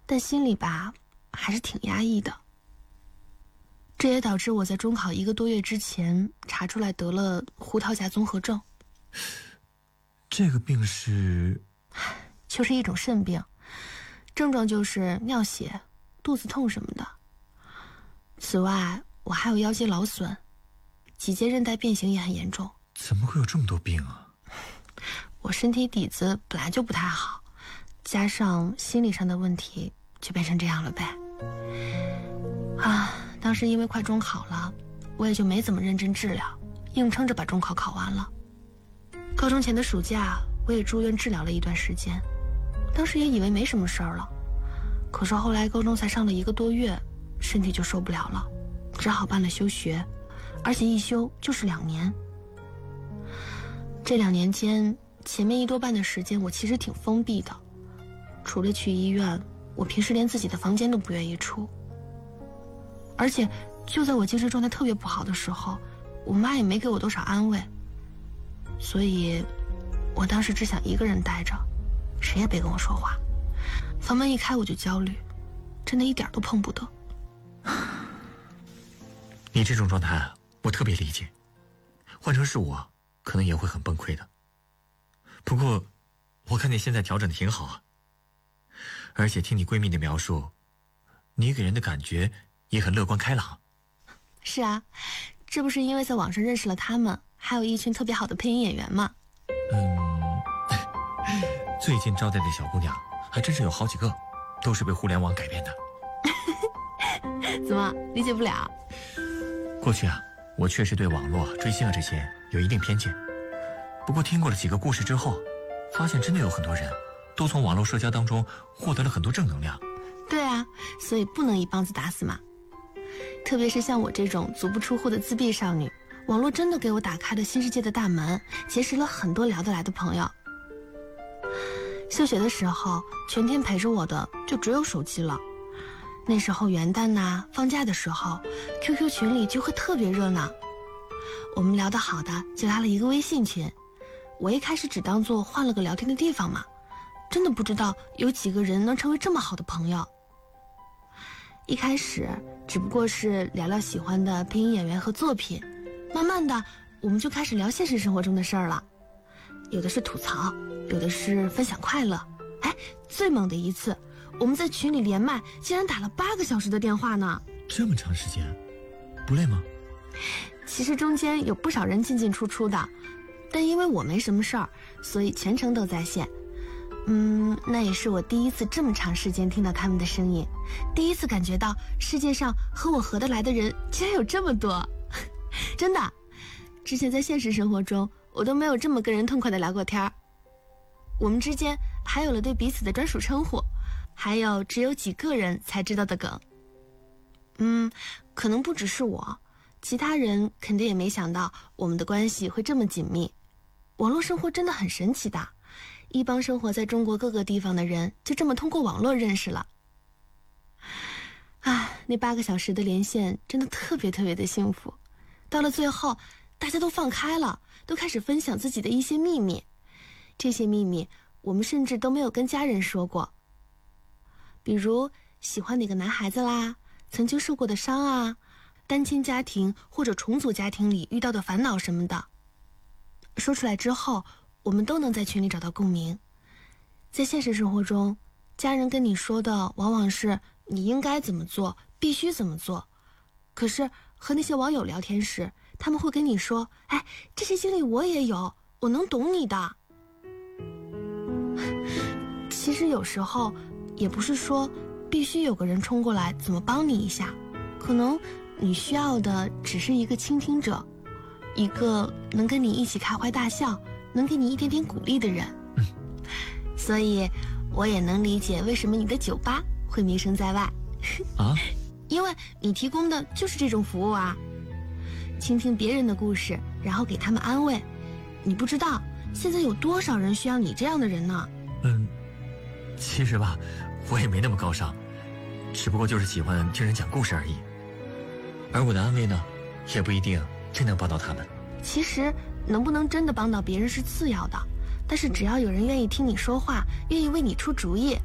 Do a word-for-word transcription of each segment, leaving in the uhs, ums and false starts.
但心里吧还是挺压抑的。这也导致我在中考一个多月之前查出来得了胡桃夹综合症。 这个病是？ 就是一种肾病，症状就是尿血、肚子痛什么的。此外，我还有腰肌劳损，脊椎韧带变形也很严重。 怎么会有这么多病啊？ 我身体底子本来就不太好，加上心理上的问题，就变成这样了呗。啊，当时因为快中考了，我也就没怎么认真治疗，硬撑着把中考考完了。高中前的暑假，我也住院治疗了一段时间，当时也以为没什么事儿了，可是后来高中才上了一个多月，身体就受不了了，只好办了休学，而且一休就是两年。这两年间，前面一多半的时间我其实挺封闭的，除了去医院，我平时连自己的房间都不愿意出。而且就在我精神状态特别不好的时候，我妈也没给我多少安慰，所以我当时只想一个人待着，谁也别跟我说话。房门一开我就焦虑，真的一点都碰不得。 你这种状态我特别理解，换成是我可能也会很崩溃的。不过我看你现在调整的挺好啊，而且听你闺蜜的描述，你给人的感觉也很乐观开朗。 是啊，这不是因为在网上认识了他们，还有一群特别好的配音演员吗？ 嗯，最近招待的小姑娘还真是有好几个，都是被互联网改变的。 怎么理解不了？ 过去啊，我确实对网络追星啊这些有一定偏见，不过听过了几个故事之后，发现真的有很多人都从网络社交当中获得了很多正能量。 对啊，所以不能一棒子打死嘛。特别是像我这种足不出户的自闭少女，网络真的给我打开了新世界的大门，结识了很多聊得来的朋友。休学的时候，全天陪着我的就只有手机了。那时候元旦呐、啊、放假的时候 Q Q 群里就会特别热闹，我们聊得好的就拉了一个微信群。我一开始只当做换了个聊天的地方嘛，真的不知道有几个人能成为这么好的朋友。一开始只不过是聊聊喜欢的配音演员和作品，慢慢的我们就开始聊现实生活中的事儿了，有的是吐槽，有的是分享快乐。哎，最猛的一次，我们在群里连麦竟然打了八个小时的电话呢。 这么长时间不累吗？ 其实中间有不少人进进出出的，但因为我没什么事儿，所以全程都在线。嗯，那也是我第一次这么长时间听到他们的声音，第一次感觉到世界上和我合得来的人竟然有这么多。真的，之前在现实生活中我都没有这么跟人痛快的聊过天。我们之间还有了对彼此的专属称呼，还有只有几个人才知道的梗。嗯，可能不只是我，其他人肯定也没想到我们的关系会这么紧密。网络生活真的很神奇的，一帮生活在中国各个地方的人就这么通过网络认识了。啊，那八个小时的连线真的特别特别的幸福。到了最后，大家都放开了，都开始分享自己的一些秘密。这些秘密我们甚至都没有跟家人说过，比如喜欢哪个男孩子啦，曾经受过的伤啊，单亲家庭或者重组家庭里遇到的烦恼什么的。说出来之后，我们都能在群里找到共鸣。在现实生活中，家人跟你说的往往是你应该怎么做，必须怎么做，可是和那些网友聊天时，他们会跟你说，哎，这些经历我也有，我能懂你的。其实有时候也不是说必须有个人冲过来怎么帮你一下，可能你需要的只是一个倾听者，一个能跟你一起开怀大笑，能给你一点点鼓励的人。 嗯， 所以我也能理解为什么你的酒吧会名声在外啊， 因为你提供的就是这种服务啊，倾听别人的故事，然后给他们安慰。你不知道现在有多少人需要你这样的人呢？ 嗯，其实吧，我也没那么高尚，只不过就是喜欢听人讲故事而已。而我的安慰呢，也不一定真能帮到他们。 其实能不能真的帮到别人是次要的，但是只要有人愿意听你说话，愿意为你出主意，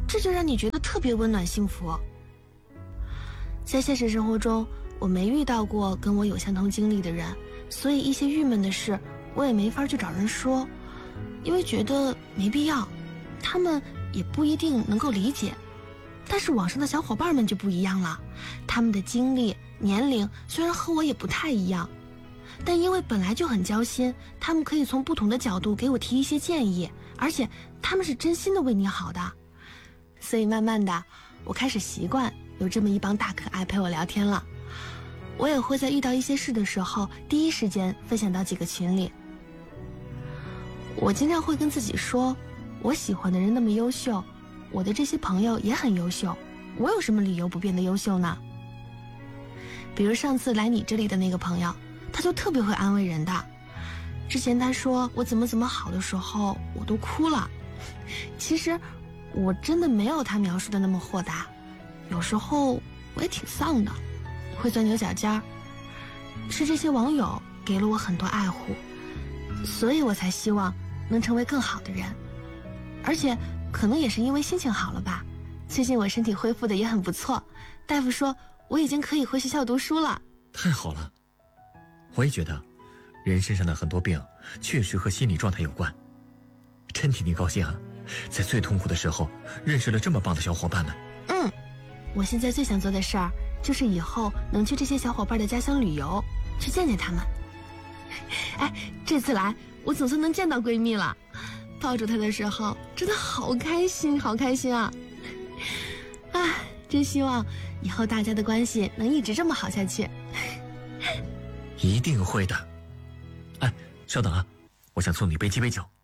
这就让你觉得特别温暖幸福。在现实生活中，我没遇到过跟我有相同经历的人，所以一些郁闷的事我也没法去找人说，因为觉得没必要，他们也不一定能够理解。但是网上的小伙伴们就不一样了，他们的经历、年龄虽然和我也不太一样，但因为本来就很交心，他们可以从不同的角度给我提一些建议，而且他们是真心的为你好的。所以慢慢的，我开始习惯有这么一帮大可爱陪我聊天了。我也会在遇到一些事的时候，第一时间分享到几个群里。我经常会跟自己说，我喜欢的人那么优秀，我的这些朋友也很优秀，我有什么理由不变得优秀呢？比如上次来你这里的那个朋友，他就特别会安慰人的。之前他说我怎么怎么好的时候，我都哭了。其实我真的没有他描述的那么豁达，有时候我也挺丧的，会钻牛角尖儿。是这些网友给了我很多爱护，所以我才希望能成为更好的人。而且可能也是因为心情好了吧，最近我身体恢复的也很不错，大夫说我已经可以回学校读书了。 太好了，我也觉得人身上的很多病确实和心理状态有关，真替你高兴啊，在最痛苦的时候认识了这么棒的小伙伴们。 嗯，我现在最想做的事儿就是以后能去这些小伙伴的家乡旅游，去见见他们。哎，这次来我总算能见到闺蜜了，抱住她的时候真的好开心好开心啊！哎，真希望以后大家的关系能一直这么好下去。 一定会的。哎，稍等啊，我想送你杯鸡尾酒。